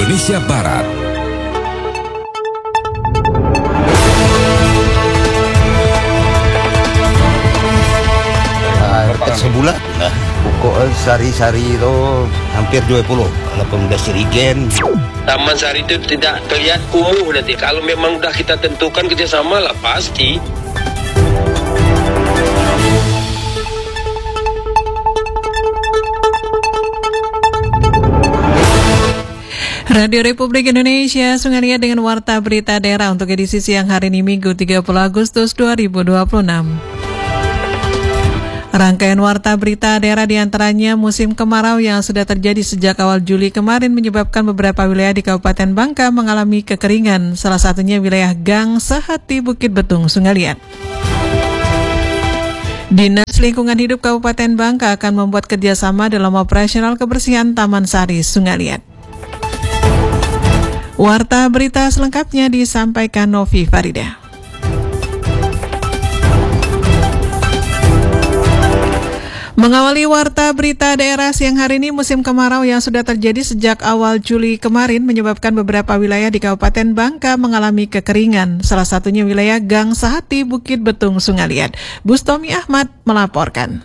Indonesia Barat. Sebulan lah. Pokok sari-sari itu hampir 18 rigen. Taman Sari itu tidak terlihat kumuh nanti. Kalau memang sudah kita tentukan kerjasama lah pasti. Radio Republik Indonesia, Sungai Liat dengan Warta Berita Daerah untuk edisi siang hari ini Minggu 30 Agustus 2026. Rangkaian warta berita daerah diantaranya musim kemarau yang sudah terjadi sejak awal Juli kemarin menyebabkan beberapa wilayah di Kabupaten Bangka mengalami kekeringan, salah satunya wilayah Gang Sehati Bukit Betung, Sungai Liat. Dinas Lingkungan Hidup Kabupaten Bangka akan membuat kerjasama dalam operasional kebersihan Taman Sari, Sungai Liat. Warta berita selengkapnya disampaikan Novi Farida. Mengawali warta berita daerah siang hari ini, musim kemarau yang sudah terjadi sejak awal Juli kemarin menyebabkan beberapa wilayah di Kabupaten Bangka mengalami kekeringan. Salah satunya wilayah Gang Sehati Bukit Betung, Sungai Liat. Bustomi Ahmad melaporkan.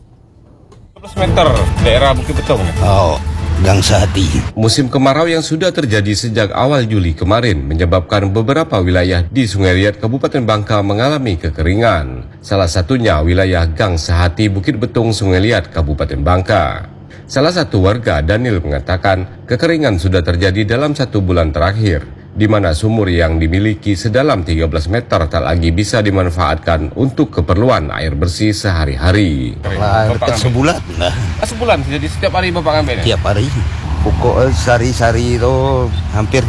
12 meter daerah Bukit Betung. Gang Sehati. Musim kemarau yang sudah terjadi sejak awal Juli kemarin menyebabkan beberapa wilayah di Sungai Liat, Kabupaten Bangka mengalami kekeringan. Salah satunya wilayah Gang Sehati Bukit Betung, Sungai Liat, Kabupaten Bangka. Salah satu warga, Daniel, mengatakan kekeringan sudah terjadi dalam 1 bulan terakhir, di mana sumur yang dimiliki sedalam 13 meter tak lagi bisa dimanfaatkan untuk keperluan air bersih sehari-hari. Dekat sebulan lah. Sebulan, jadi setiap hari Bapak ngambil? Tiap hari. Pokok sari-sari itu hampir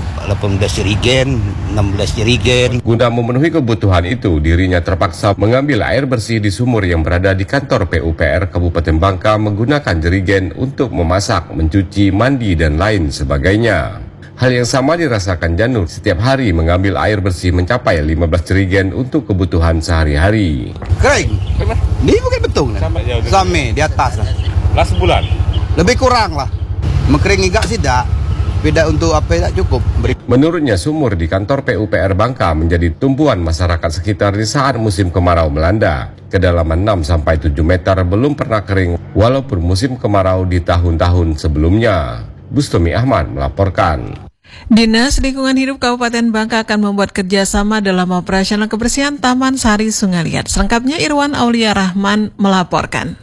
18 rigen, 16 rigen. Guna memenuhi kebutuhan itu, dirinya terpaksa mengambil air bersih di sumur yang berada di kantor PUPR Kabupaten Bangka menggunakan jerigen untuk memasak, mencuci, mandi, dan lain sebagainya. Hal yang sama dirasakan Janur, setiap hari mengambil air bersih mencapai 15 jerigen untuk kebutuhan sehari-hari. Kering. Ini Bukit Betung. Sampai di atas lah. Lah sebulan? Lebih kurang lah. Mengkering enggak sih dak. Beda untuk apa tidak cukup. Menurutnya sumur di kantor PUPR Bangka menjadi tumpuan masyarakat sekitar di saat musim kemarau melanda. Kedalaman 6-7 meter belum pernah kering walaupun musim kemarau di tahun-tahun sebelumnya. Bustomi Ahmad melaporkan. Dinas Lingkungan Hidup Kabupaten Bangka akan membuat kerjasama dalam operasional kebersihan Taman Sari, Sungai Liat. Selengkapnya Irwan Aulia Rahman melaporkan.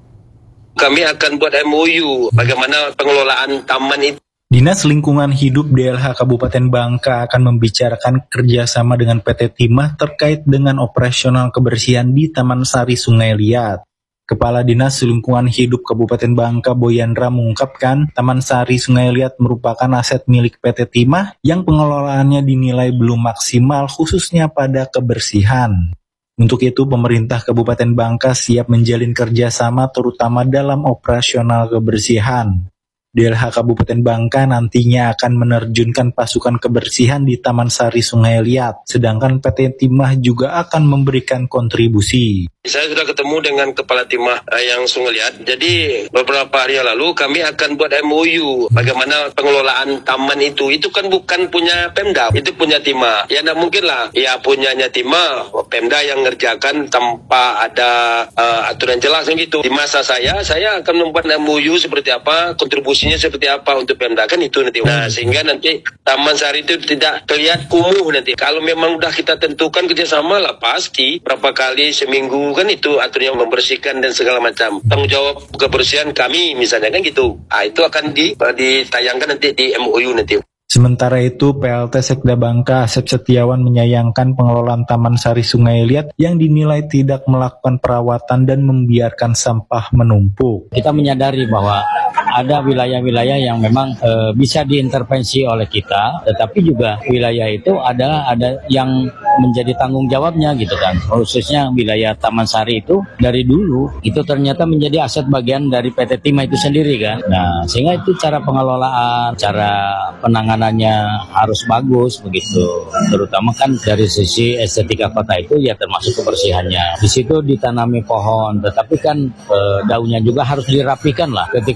Kami akan buat MOU bagaimana pengelolaan taman itu. Dinas Lingkungan Hidup DLH Kabupaten Bangka akan membicarakan kerjasama dengan PT Timah terkait dengan operasional kebersihan di Taman Sari, Sungai Liat. Kepala Dinas Lingkungan Hidup Kabupaten Bangka Boyandra mengungkapkan Taman Sari Sungai Liat merupakan aset milik PT Timah yang pengelolaannya dinilai belum maksimal khususnya pada kebersihan. Untuk itu pemerintah Kabupaten Bangka siap menjalin kerjasama terutama dalam operasional kebersihan. DLH Kabupaten Bangka nantinya akan menerjunkan pasukan kebersihan di Taman Sari Sungai Liat, sedangkan PT Timah juga akan memberikan kontribusi. Saya sudah ketemu dengan Kepala Timah yang Sungai Liat. Jadi beberapa hari yang lalu kami akan buat MOU bagaimana pengelolaan taman itu. Itu kan bukan punya Pemda, itu punya Timah. Ya tidak mungkin lah, ya punyanya Timah, Pemda yang ngerjakan tanpa ada aturan jelas gitu. Di masa saya akan membuat MOU seperti apa, kontribusinya seperti apa untuk Pemda, kan itu nanti. Nah, sehingga nanti Taman Sari itu tidak terlihat kumuh nanti. Kalau memang udah kita tentukan kerjasama lah pasti berapa kali seminggu kan itu aturannya membersihkan dan segala macam. Tanggung jawab kebersihan kami misalnya kan gitu. Itu akan ditayangkan nanti di MOU nanti. Sementara itu, PLT Sekda Bangka Asep Setiawan menyayangkan pengelolaan Taman Sari Sungai Liat yang dinilai tidak melakukan perawatan dan membiarkan sampah menumpuk. Kita menyadari bahwa ada wilayah-wilayah yang memang bisa diintervensi oleh kita, tetapi juga wilayah itu ada yang menjadi tanggung jawabnya gitu kan. Khususnya wilayah Taman Sari itu dari dulu itu ternyata menjadi aset bagian dari PT Timah itu sendiri kan. Nah, sehingga itu cara pengelolaan, cara penanganannya harus bagus begitu. Terutama kan dari sisi estetika kota itu ya termasuk kebersihannya. Di situ ditanami pohon, tetapi kan daunnya juga harus dirapikan lah. Ketika yang gugur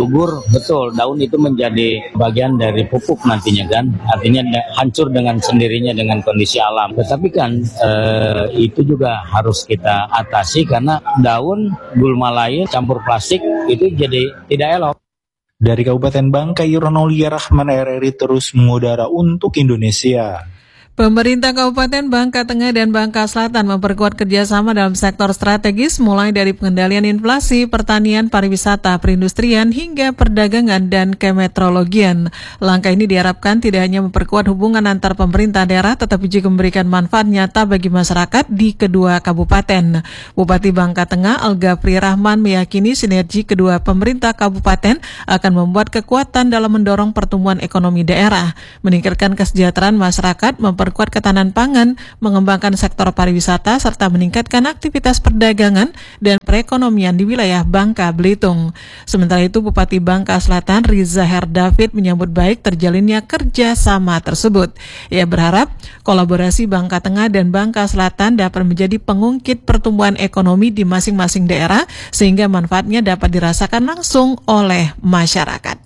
subur, betul daun itu menjadi bagian dari pupuk nantinya kan, artinya hancur dengan sendirinya dengan kondisi alam. Tetapi kan itu juga harus kita atasi karena daun gulma lain campur plastik itu jadi tidak elok. Dari Kabupaten Bangka, Yuronolia Rahman, RRI terus mengudara untuk Indonesia. Pemerintah Kabupaten Bangka Tengah dan Bangka Selatan memperkuat kerjasama dalam sektor strategis mulai dari pengendalian inflasi, pertanian, pariwisata, perindustrian, hingga perdagangan dan kemetrologian. Langkah ini diharapkan tidak hanya memperkuat hubungan antar pemerintah daerah, tetapi juga memberikan manfaat nyata bagi masyarakat di kedua kabupaten. Bupati Bangka Tengah, Al-Ghafri Rahman, meyakini sinergi kedua pemerintah kabupaten akan membuat kekuatan dalam mendorong pertumbuhan ekonomi daerah, meningkatkan kesejahteraan masyarakat, memperkuat ketahanan pangan, mengembangkan sektor pariwisata, serta meningkatkan aktivitas perdagangan dan perekonomian di wilayah Bangka Belitung. Sementara itu, Bupati Bangka Selatan, Riza Herdavid, menyambut baik terjalinnya kerjasama tersebut. Ia berharap kolaborasi Bangka Tengah dan Bangka Selatan dapat menjadi pengungkit pertumbuhan ekonomi di masing-masing daerah, sehingga manfaatnya dapat dirasakan langsung oleh masyarakat.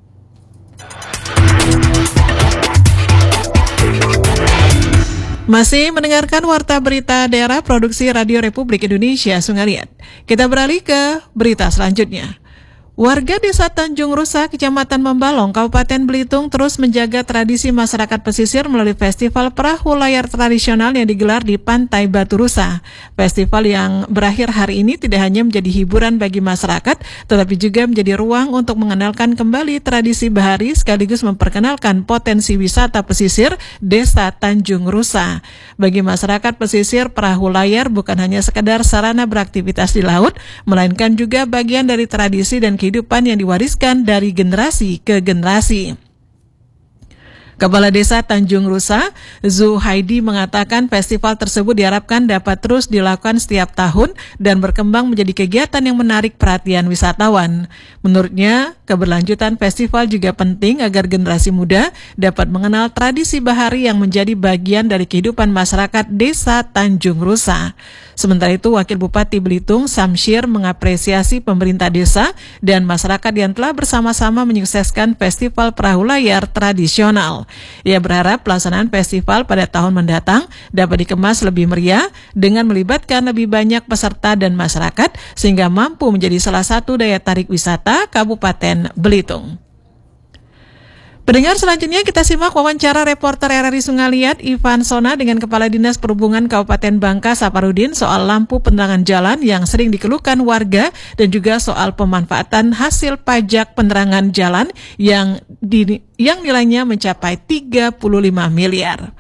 Masih mendengarkan Warta Berita Daerah Produksi Radio Republik Indonesia Sungaliat. Kita beralih ke berita selanjutnya. Warga Desa Tanjung Rusa, Kecamatan Membalong, Kabupaten Belitung terus menjaga tradisi masyarakat pesisir melalui festival perahu layar tradisional yang digelar di Pantai Batu Rusa. Festival yang berakhir hari ini tidak hanya menjadi hiburan bagi masyarakat, tetapi juga menjadi ruang untuk mengenalkan kembali tradisi bahari sekaligus memperkenalkan potensi wisata pesisir Desa Tanjung Rusa. Bagi masyarakat pesisir, perahu layar bukan hanya sekedar sarana beraktivitas di laut, melainkan juga bagian dari tradisi dan kehidupan yang diwariskan dari generasi ke generasi. Kepala Desa Tanjung Rusa, Zuhaidi, mengatakan festival tersebut diharapkan dapat terus dilakukan setiap tahun dan berkembang menjadi kegiatan yang menarik perhatian wisatawan. Menurutnya, keberlanjutan festival juga penting agar generasi muda dapat mengenal tradisi bahari yang menjadi bagian dari kehidupan masyarakat Desa Tanjung Rusa. Sementara itu, Wakil Bupati Belitung, Samsyir, mengapresiasi pemerintah desa dan masyarakat yang telah bersama-sama menyukseskan festival perahu layar tradisional. Ia berharap pelaksanaan festival pada tahun mendatang dapat dikemas lebih meriah dengan melibatkan lebih banyak peserta dan masyarakat sehingga mampu menjadi salah satu daya tarik wisata Kabupaten Belitung. Pendengar, selanjutnya kita simak wawancara reporter RRI Sungaliat Ivan Sona dengan Kepala Dinas Perhubungan Kabupaten Bangka Saparudin soal lampu penerangan jalan yang sering dikeluhkan warga dan juga soal pemanfaatan hasil pajak penerangan jalan yang nilainya mencapai 35 miliar.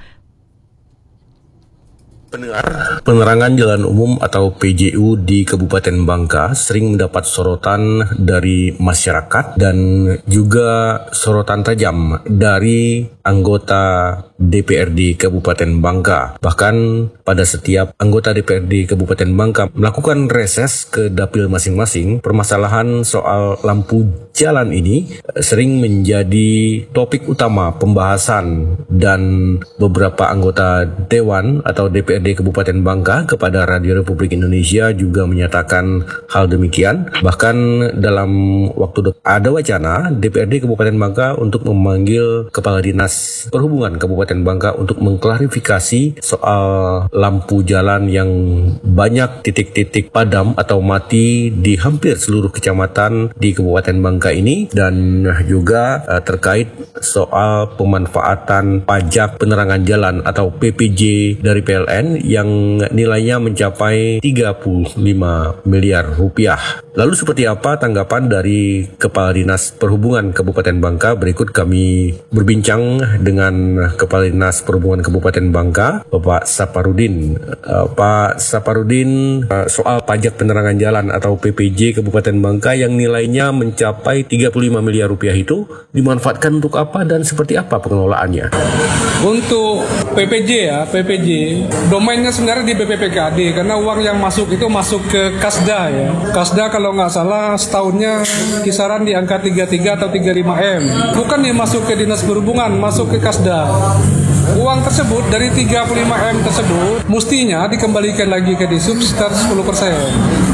Pendengar, penerangan jalan umum atau PJU di Kabupaten Bangka sering mendapat sorotan dari masyarakat dan juga sorotan tajam dari anggota DPRD Kabupaten Bangka. Bahkan pada setiap anggota DPRD Kabupaten Bangka melakukan reses ke dapil masing-masing, permasalahan soal lampu jalan ini sering menjadi topik utama pembahasan dan beberapa anggota Dewan atau DPRD Kabupaten Bangka kepada Radio Republik Indonesia juga menyatakan hal demikian. Bahkan dalam waktu ada wacana DPRD Kabupaten Bangka untuk memanggil Kepala Dinas Perhubungan Kabupaten Bangka untuk mengklarifikasi soal lampu jalan yang banyak titik-titik padam atau mati di hampir seluruh kecamatan di Kabupaten Bangka ini, dan juga terkait soal pemanfaatan pajak penerangan jalan atau PPJ dari PLN yang nilainya mencapai 35 miliar rupiah. Lalu seperti apa tanggapan dari Kepala Dinas Perhubungan Kabupaten Bangka? Berikut kami berbincang dengan Kepala Dinas Perhubungan Kabupaten Bangka, Bapak Saparudin. Pak Saparudin, soal pajak penerangan jalan atau PPJ Kabupaten Bangka yang nilainya mencapai 35 miliar rupiah itu dimanfaatkan untuk apa dan seperti apa pengelolaannya? Untuk PPJ domainnya sebenarnya di BPPKD karena uang yang masuk itu masuk ke Kasda ya. Kasda kalau nggak salah setahunnya kisaran di angka 33 atau 35 M. Bukan dia masuk ke Dinas Perhubungan, masuk ke Kasda. Uang tersebut dari 35 M tersebut mestinya dikembalikan lagi ke Disub sekitar 10%.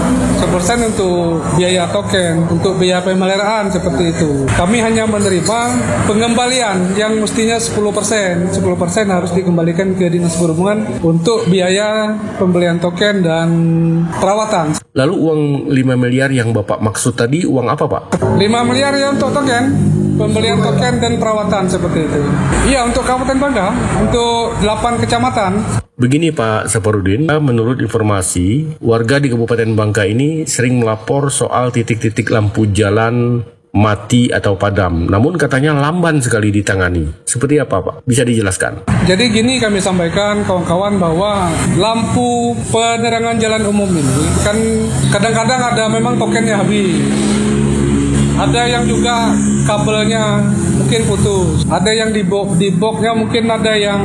1% untuk biaya token, untuk biaya pemeliharaan seperti itu. Kami hanya menerima pengembalian yang mestinya 10%. 10% harus dikembalikan ke Dinas Perhubungan untuk biaya pembelian token dan perawatan. Lalu uang 5 miliar yang Bapak maksud tadi uang apa, Pak? 5 miliar ya untuk token, pembelian token dan perawatan seperti itu. Iya, untuk Kabupaten Bangka, untuk 8 kecamatan. Begini Pak Saparudin, menurut informasi, warga di Kabupaten Bangka ini sering melapor soal titik-titik lampu jalan mati atau padam. Namun katanya lamban sekali ditangani. Seperti apa Pak? Bisa dijelaskan? Jadi gini kami sampaikan kawan-kawan bahwa lampu penerangan jalan umum ini kan kadang-kadang ada memang tokennya habis. Ada yang juga kabelnya mungkin putus. Ada yang di boxnya mungkin ada yang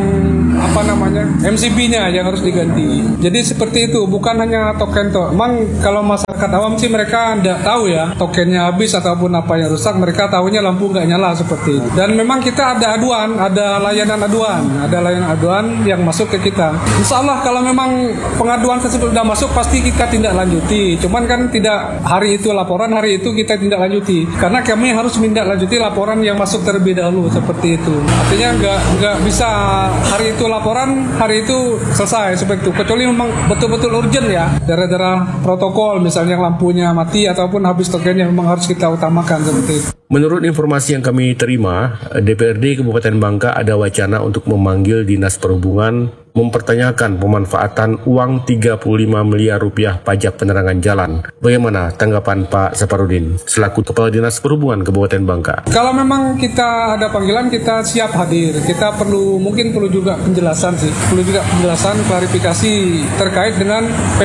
MCB-nya yang harus diganti. Jadi seperti itu, bukan hanya token toh. Emang kalau masyarakat awam sih mereka tidak tahu ya tokennya habis ataupun apa yang rusak. Mereka tahunya lampu nggak nyala seperti itu. Dan memang kita ada aduan, ada layanan aduan yang masuk ke kita. Insya Allah kalau memang pengaduan tersebut sudah masuk pasti kita tindak lanjuti. Cuman kan tidak hari itu laporan, hari itu kita tindak lanjuti. Karena kami harus menindaklanjuti laporan yang masuk terlebih dahulu seperti itu. Artinya nggak bisa hari itu laporan, hari itu selesai seperti itu. Kecuali memang betul-betul urgent ya, daerah-daerah protokol misalnya lampunya mati ataupun habis tokennya memang harus kita utamakan seperti itu. Menurut informasi yang kami terima, DPRD Kabupaten Bangka ada wacana untuk memanggil Dinas Perhubungan mempertanyakan pemanfaatan uang 35 miliar rupiah pajak penerangan jalan. Bagaimana tanggapan Pak Saparudin selaku Kepala Dinas Perhubungan Kabupaten Bangka? Kalau memang kita ada panggilan, kita siap hadir. Kita mungkin perlu juga penjelasan sih. Perlu juga penjelasan, klarifikasi terkait dengan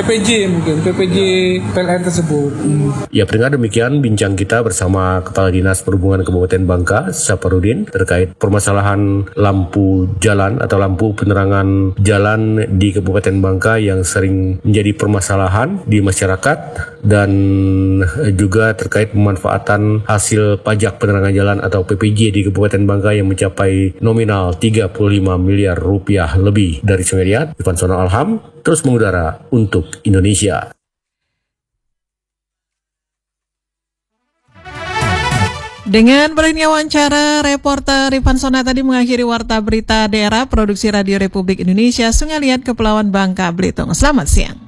PPJ PLN tersebut. Ya, pendengar, demikian bincang kita bersama Kepala Dinas Perhubungan Kabupaten Bangka, Saparudin, terkait permasalahan lampu jalan atau lampu penerangan jalan di Kabupaten Bangka yang sering menjadi permasalahan di masyarakat, dan juga terkait pemanfaatan hasil pajak penerangan jalan atau PPJ di Kabupaten Bangka yang mencapai nominal 35 miliar rupiah lebih. Dari Sungai Liat, Ivan Sono Alham, terus mengudara untuk Indonesia. Dengan berakhirnya wawancara, reporter Rifan Sona tadi mengakhiri Warta Berita Daerah Produksi Radio Republik Indonesia Sungai Liat, Kepulauan Bangka, Belitung. Selamat siang.